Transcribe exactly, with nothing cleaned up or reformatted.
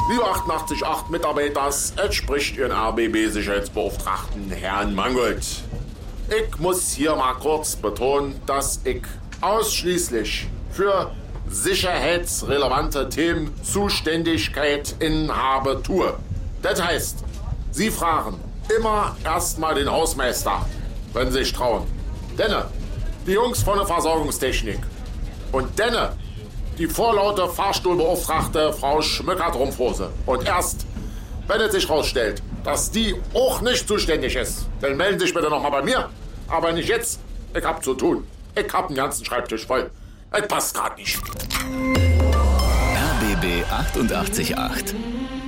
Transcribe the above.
Liebe achtundachtzig Komma acht Mitarbeiters, es spricht Ihren R B B-Sicherheitsbeauftragten Herrn Mangold. Ich muss hier mal kurz betonen, dass ich ausschließlich für sicherheitsrelevante Themen Zuständigkeit inhabe tue. Das heißt, Sie fragen immer erstmal den Hausmeister, wenn Sie sich trauen. Denne, die Jungs von der Versorgungstechnik. Und denne, die vorlaute Fahrstuhlbeauftragte Frau Schmöcker-Trumpfhose. Und erst, wenn es sich rausstellt, dass die auch nicht zuständig ist, dann melden Sie sich bitte nochmal bei mir. Aber nicht jetzt. Ich hab zu tun. Ich hab den ganzen Schreibtisch voll. Es passt grad nicht. R B B achtundachtzig Komma acht.